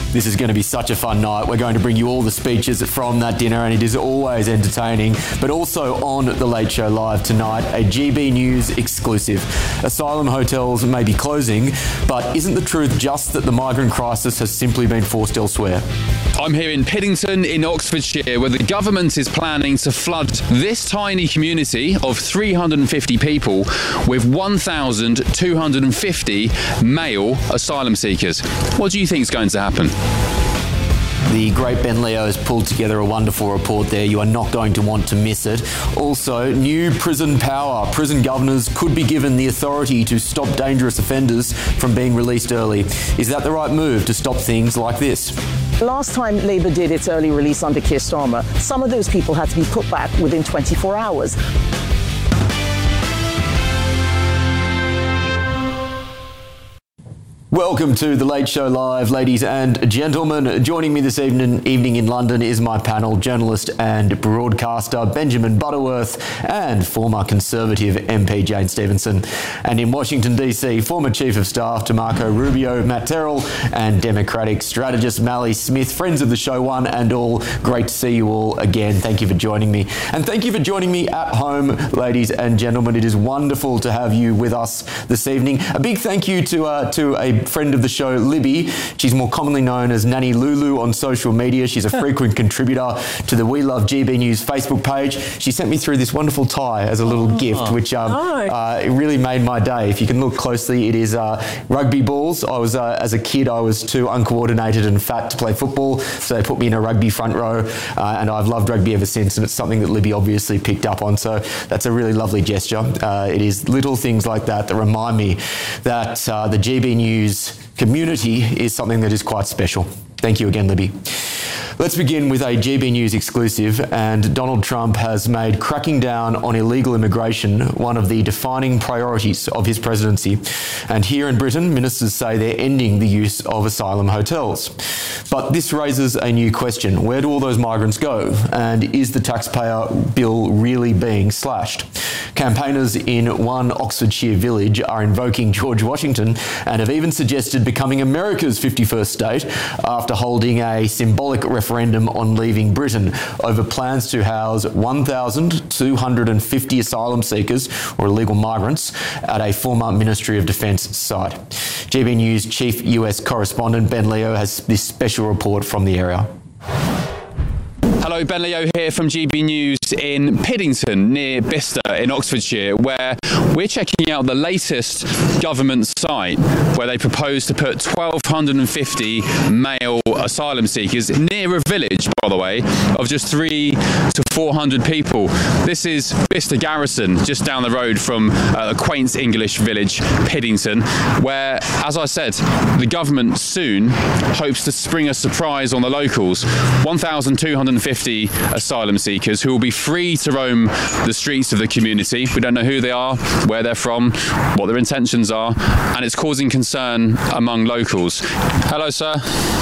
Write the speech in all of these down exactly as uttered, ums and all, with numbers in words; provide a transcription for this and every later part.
This is going to be such a fun night. We're going to bring you all the speeches from that dinner, and it is always entertaining. But also on The Late Show Live tonight, a G B News exclusive. Asylum hotels may be closing, but isn't the truth just that the migrant crisis has simply been forced elsewhere? I'm here in Piddington in Oxfordshire, where the government is planning to flood this tiny community of three hundred fifty people with one thousand two hundred fifty male asylum seekers. What do you think is going to happen? The great Ben Leo has pulled together a wonderful report there. You are not going to want to miss it. Also, new prison power. Prison governors could be given the authority to stop dangerous offenders from being released early. Is that the right move to stop things like this? Last time Labour did its early release under Keir Starmer, some of those people had to be put back within twenty-four hours. Welcome to The Late Show Live, ladies and gentlemen. Joining me this evening, evening in London is my panel, journalist and broadcaster Benjamin Butterworth and former Conservative M P Jane Stevenson. And in Washington D C, former Chief of Staff to Marco Rubio, Matt Terrell, and Democratic strategist Mally Smith. Friends of the show, one and all, great to see you all again. Thank you for joining me. And thank you for joining me at home, ladies and gentlemen. It is wonderful to have you with us this evening. A big thank you to, uh, to a friend of the show, Libby. She's more commonly known as Nanny Lulu on social media. She's a frequent contributor to the We Love G B News Facebook page. She sent me through this wonderful tie as a little oh, gift, which um, oh. uh, it really made my day. If you can look closely, it is uh, rugby balls. I was, uh, as a kid, I was too uncoordinated and fat to play football, so they put me in a rugby front row, uh, and I've loved rugby ever since, and it's something that Libby obviously picked up on, so that's a really lovely gesture. Uh, it is little things like that that remind me that uh, the G B News community is something that is quite special. Thank you again, Libby. Let's begin with a G B News exclusive, and Donald Trump has made cracking down on illegal immigration one of the defining priorities of his presidency. And here in Britain, ministers say they're ending the use of asylum hotels. But this raises a new question. Where do all those migrants go? And is the taxpayer bill really being slashed? Campaigners in one Oxfordshire village are invoking George Washington and have even suggested becoming America's fifty-first state after holding a symbolic referendum on leaving Britain over plans to house one thousand two hundred fifty asylum seekers or illegal migrants at a former Ministry of Defence site. G B News Chief U S Correspondent Ben Leo has this special report from the area. Hello, Ben Leo here from G B News in Piddington near Bicester in Oxfordshire, where we're checking out the latest government site where they propose to put twelve fifty male asylum seekers near a village, by the way, of just three to four hundred people. This is Bicester Garrison, just down the road from uh, a quaint English village, Piddington, where, as I said, the government soon hopes to spring a surprise on the locals. one thousand two hundred fifty asylum seekers who will be free to roam the streets of the community. We don't know who they are, where they're from, what their intentions are, and it's causing concern among locals. Hello, sir.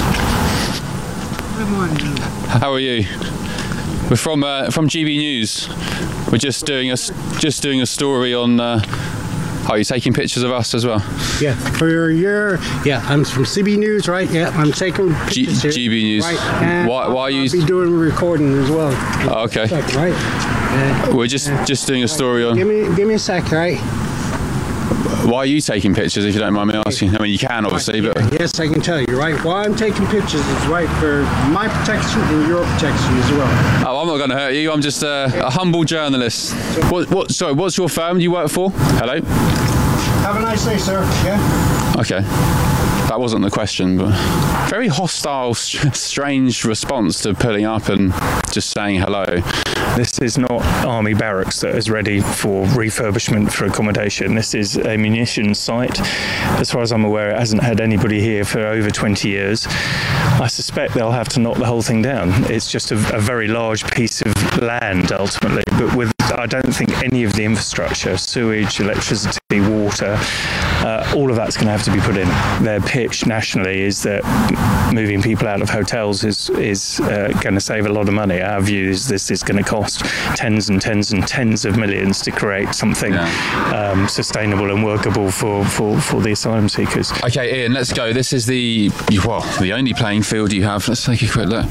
Good morning. How are you? We're from uh, from G B News. We're just doing a just doing a story on. Uh, Are you taking pictures of us as well? Yeah, for your, yeah, I'm from C B News, right? Yeah, I'm taking pictures G- here. G B News. Right. And why, why are you? I'll be doing recording as well. Oh, okay. Sec, right. Uh, We're just uh, just doing a story right. on. Give me, give me a sec, right? Why are you taking pictures, if you don't mind me asking? I mean, you can, obviously, right. but... Yes, I can tell you, right? Why I'm taking pictures is right for my protection and your protection as well. Oh, I'm not going to hurt you. I'm just uh, a humble journalist. What, what, sorry, what's your firm you work for? Hello? Have a nice day, sir. Yeah? Okay. That wasn't the question, but very hostile, strange response to pulling up and just saying hello. This is not army barracks that is ready for refurbishment for accommodation. This is a munitions site. As far as I'm aware, it hasn't had anybody here for over twenty years. I suspect they'll have to knock the whole thing down. It's just a, a very large piece of land, ultimately, but with I don't think any of the infrastructure, sewage, electricity, water, Uh, all of that's going to have to be put in. Their pitch nationally is that moving people out of hotels is is uh, going to save a lot of money. Our view is this is going to cost tens and tens and tens of millions to create something yeah. um, sustainable and workable for, for, for the asylum seekers. Okay, Ian, let's go. This is the well, the only playing field you have. Let's take a quick look.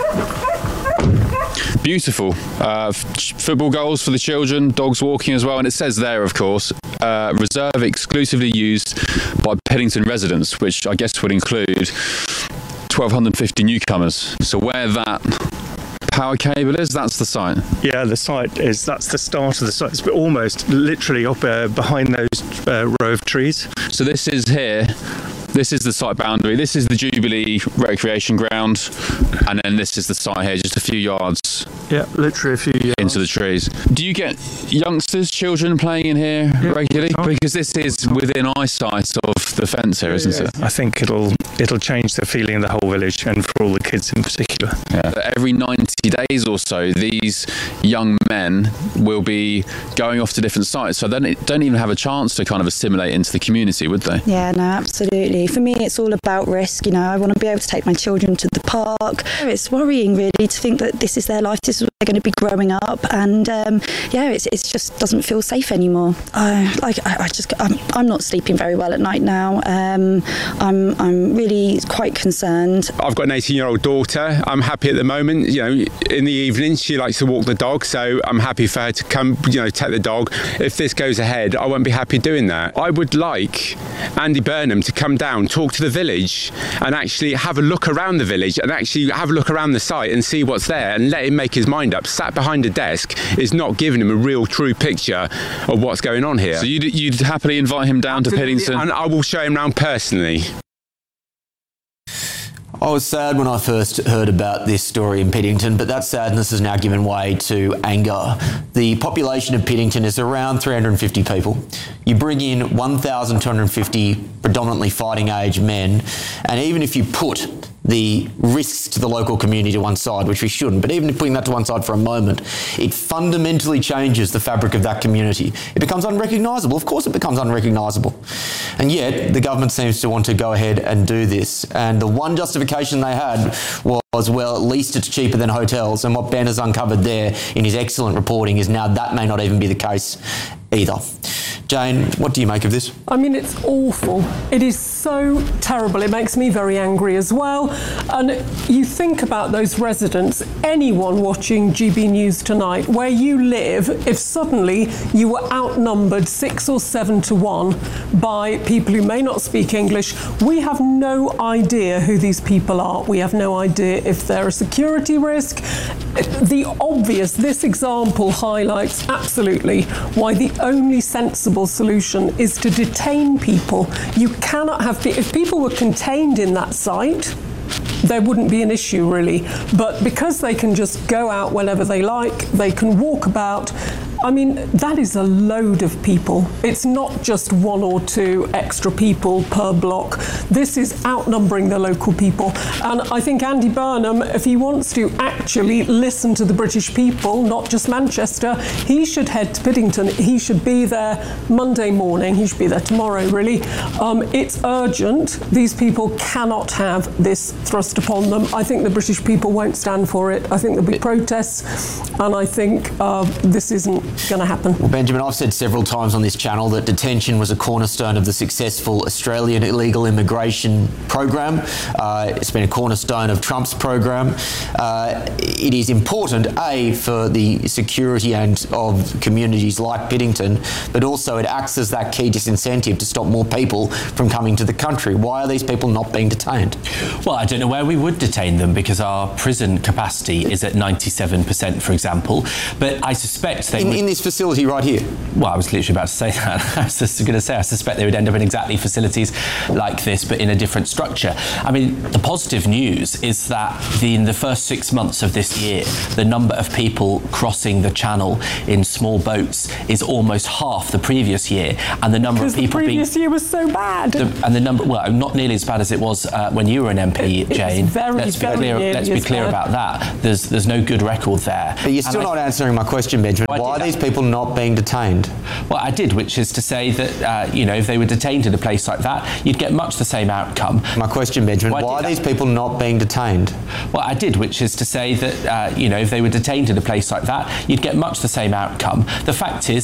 Beautiful. Uh, f- football goals for the children, dogs walking as well, and it says there, of course, uh, reserve exclusively used by Piddington residents, which I guess would include twelve fifty newcomers. So where that power cable is, that's the site. Yeah, the site is, that's the start of the site. It's almost literally up uh, behind those uh, row of trees. So this is here. This is the site boundary. This is the Jubilee Recreation Ground, and then this is the site here, just a few yards. Yeah, literally a few yards into the trees. Do you get youngsters, children playing in here yeah, regularly? Because this is within eyesight of the fence here, isn't yeah, it? I think it'll it'll change the feeling of the whole village, and for all the kids in particular. Yeah. Every ninety days or so, these young men will be going off to different sites, so they don't, don't even have a chance to kind of assimilate into the community, would they? Yeah, no, absolutely. For me, it's all about risk. You know, I want to be able to take my children to the park. It's worrying, really, to think that this is their life, this is where they're going to be growing up, and um, yeah, it's it just doesn't feel safe anymore. I like, I, I just, I'm, I'm not sleeping very well at night now. Um, I'm, I'm really quite concerned. I've got an eighteen-year-old daughter. I'm happy at the moment. You know, in the evening she likes to walk the dog, so I'm happy for her to come, you know, take the dog. If this goes ahead, I won't be happy doing that. I would like Andy Burnham to come down, talk to the village, and actually have a look around the village, and actually have a look around the site and see what's there, and let him make his mind up. Sat behind a desk is not giving him a real, true picture of what's going on here. So you'd, you'd happily invite him down Absolutely. to Piddington? And I will show him around personally. I was sad when I first heard about this story in Piddington, but that sadness has now given way to anger. The population of Piddington is around three hundred fifty people. You bring in one thousand two hundred fifty predominantly fighting age men, and even if you put the risks to the local community to one side, which we shouldn't, but even putting that to one side for a moment, it fundamentally changes the fabric of that community. It becomes unrecognisable. Of course it becomes unrecognisable. And yet the government seems to want to go ahead and do this. And the one justification they had was, well, at least it's cheaper than hotels. And what Ben has uncovered there in his excellent reporting is now that may not even be the case either. Jane, what do you make of this? I mean, it's awful. It is so terrible. It makes me very angry as well. And you think about those residents, anyone watching G B News tonight, where you live, if suddenly you were outnumbered six or seven to one by people who may not speak English, we have no idea who these people are. We have no idea if they're a security risk. The obvious, this example highlights absolutely why the only sensible solution is to detain people. You cannot have, if people were contained in that site, there wouldn't be an issue really. But because they can just go out whenever they like, they can walk about. I mean, that is a load of people. It's not just one or two extra people per block. This is outnumbering the local people. And I think Andy Burnham, if he wants to actually listen to the British people, not just Manchester, he should head to Piddington. He should be there Monday morning. He should be there tomorrow, really. Um, it's urgent. These people cannot have this thrust upon them. I think the British people won't stand for it. I think there'll be protests, and I think uh, this isn't going to happen. Well, Benjamin, I've said several times on this channel that detention was a cornerstone of the successful Australian illegal immigration program. Uh, it's been a cornerstone of Trump's program. Uh, it is important, A, for the security and of communities like Piddington, but also it acts as that key disincentive to stop more people from coming to the country. Why are these people not being detained? Well, I don't know where we would detain them, because our prison capacity is at ninety-seven percent, for example. But I suspect they in, would... in this facility right here. Well, I was literally about to say that. I was just going to say I suspect they would end up in exactly facilities like this, but in a different structure. I mean, the positive news is that the, in the first six months of this year, the number of people crossing the channel in small boats is almost half the previous year, and the number because of people the previous being, year was so bad. The, and the number, well, not nearly as bad as it was uh, when you were an M P, it, Jane. Very, let's be very clear. Let's be clear bad. about that. There's there's no good record there. But you're still and not I, answering my question, Benjamin. I Why are these these people not being detained? Well, I did, which is to say that, uh, you know, if they were detained in a place like that, you'd get much the same outcome. My question, Benjamin, well, why are these people not being detained? Well, I did, which is to say that, uh, you know, if they were detained in a place like that, you'd get much the same outcome. The fact is,